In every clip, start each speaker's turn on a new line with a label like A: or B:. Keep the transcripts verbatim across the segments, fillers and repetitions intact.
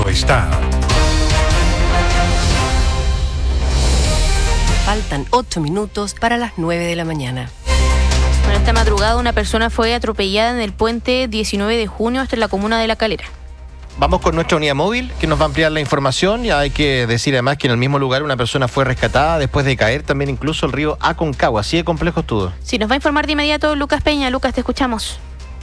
A: informado está.
B: Faltan ocho minutos para las nueve de la mañana.
C: Bueno, esta madrugada una persona fue atropellada en el puente diecinueve de junio hasta la comuna de La Calera.
D: Vamos con nuestra unidad móvil que nos va a ampliar la información. Y hay que decir además que en el mismo lugar una persona fue rescatada después de caer también incluso el río Aconcagua. Así de complejo estuvo.
C: Sí, nos va a informar de inmediato Lucas Peña. Lucas, te escuchamos.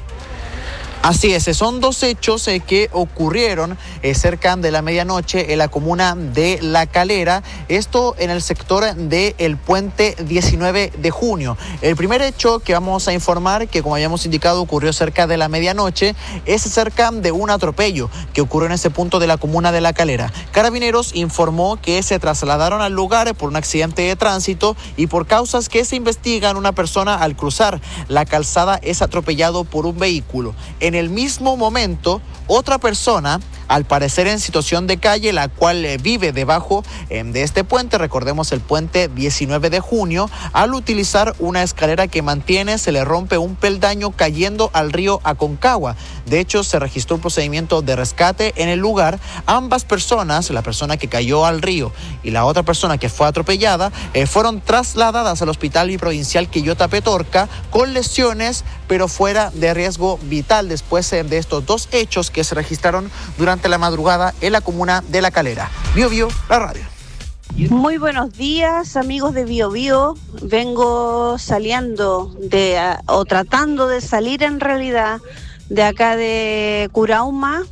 E: Así es, son dos hechos eh, que ocurrieron eh, cerca de la medianoche en la comuna de La Calera, esto en el sector del puente diecinueve de junio. El primer hecho que vamos a informar, que como habíamos indicado ocurrió cerca de la medianoche, es cerca de un atropello que ocurrió en ese punto de la comuna de La Calera. Carabineros informó que se trasladaron al lugar por un accidente de tránsito y por causas que se investigan, una persona al cruzar la calzada es atropellado por un vehículo. En el mismo momento, otra persona, al parecer en situación de calle, la cual eh, vive debajo eh, de este puente, recordemos el puente diecinueve de junio, al utilizar una escalera que mantiene, se le rompe un peldaño cayendo al río Aconcagua. De hecho, se registró un procedimiento de rescate en el lugar. Ambas personas, la persona que cayó al río y la otra persona que fue atropellada, eh, fueron trasladadas al Hospital Provincial Quillota Petorca con lesiones, pero fuera de riesgo vital después eh, de estos dos hechos que se registraron durante la madrugada en la comuna de La Calera. Bio Bio, la radio.
F: Muy buenos días, amigos de Bio Bio. Vengo saliendo de, o tratando de salir en realidad de acá de Curauma.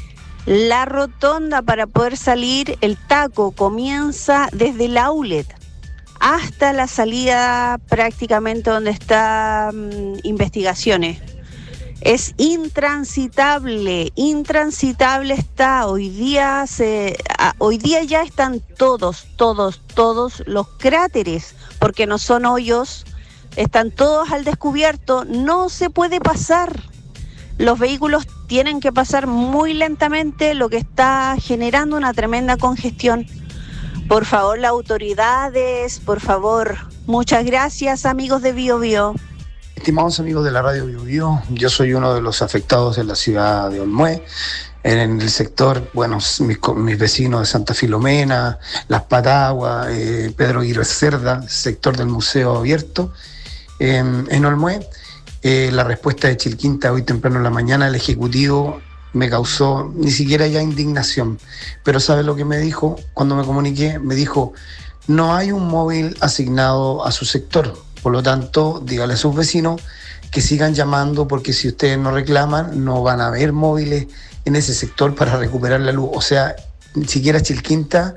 F: La rotonda para poder salir, el taco comienza desde el outlet hasta la salida prácticamente donde está um, investigaciones. Es intransitable, intransitable está. Hoy día se, a, hoy día ya están todos, todos, todos los cráteres, porque no son hoyos, están todos al descubierto, no se puede pasar. Los vehículos tienen que pasar muy lentamente, lo que está generando una tremenda congestión. Por favor, las autoridades, por favor. Muchas gracias, amigos de Bio Bio.
G: Estimados amigos de la radio Bio Bio, yo soy uno de los afectados en la ciudad de Olmué, en el sector, bueno, mis, mis vecinos de Santa Filomena, Las Pataguas, eh, Pedro Aguirre Cerda, sector del Museo Abierto, eh, en Olmué. Eh, la respuesta de Chilquinta hoy temprano en la mañana, el Ejecutivo me causó ni siquiera ya indignación, pero ¿sabe lo que me dijo cuando me comuniqué? Me dijo, no hay un móvil asignado a su sector. Por lo tanto, dígale a sus vecinos que sigan llamando, porque si ustedes no reclaman, no van a haber móviles en ese sector para recuperar la luz. O sea, ni siquiera Chilquinta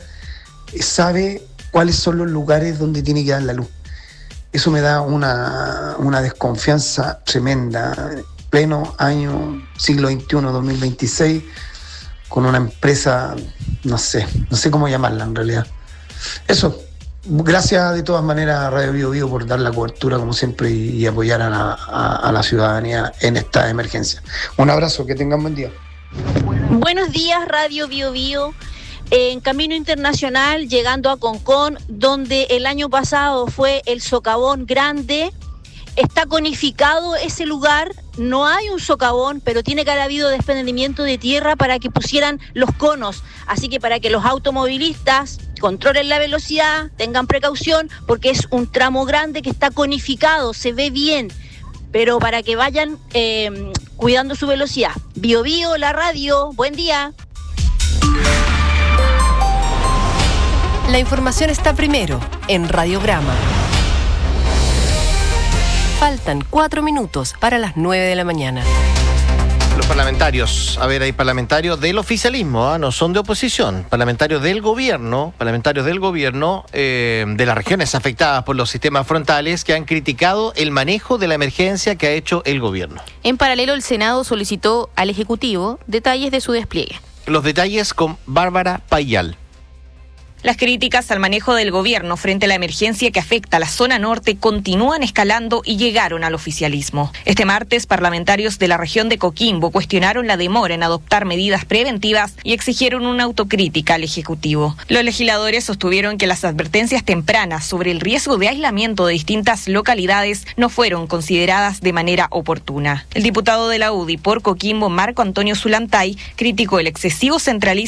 G: sabe cuáles son los lugares donde tiene que dar la luz. Eso me da una, una desconfianza tremenda. Pleno año siglo veintiuno, dos mil veintiséis, con una empresa, no sé, no sé cómo llamarla en realidad. Eso. Gracias de todas maneras a Radio Bio Bio por dar la cobertura como siempre y, y apoyar a la, a, a la ciudadanía en esta emergencia. Un abrazo, que tengan buen día.
H: Buenos días, Radio Bio Bio. En Camino Internacional, llegando a Concón, donde el año pasado fue el socavón grande, está conificado ese lugar, no hay un socavón, pero tiene que haber habido desprendimiento de tierra para que pusieran los conos. Así que para que los automovilistas controlen la velocidad, tengan precaución, porque es un tramo grande que está conificado, se ve bien, pero para que vayan eh, cuidando su velocidad. Bio Bio, la radio, buen día.
B: La información está primero en Radiograma. Faltan cuatro minutos para las nueve de la mañana.
D: Los parlamentarios, a ver, hay parlamentarios del oficialismo, ¿eh? No son de oposición, parlamentarios del gobierno, parlamentarios del gobierno eh, de las regiones afectadas por los sistemas frontales que han criticado el manejo de la emergencia que ha hecho el gobierno.
C: En paralelo, el Senado solicitó al Ejecutivo detalles de su despliegue.
D: Los detalles con Bárbara Payal.
I: Las críticas al manejo del gobierno frente a la emergencia que afecta a la zona norte continúan escalando y llegaron al oficialismo. Este martes, parlamentarios de la región de Coquimbo cuestionaron la demora en adoptar medidas preventivas y exigieron una autocrítica al Ejecutivo. Los legisladores sostuvieron que las advertencias tempranas sobre el riesgo de aislamiento de distintas localidades no fueron consideradas de manera oportuna. El diputado de la U D I por Coquimbo, Marco Antonio Zulantay, criticó el excesivo centralismo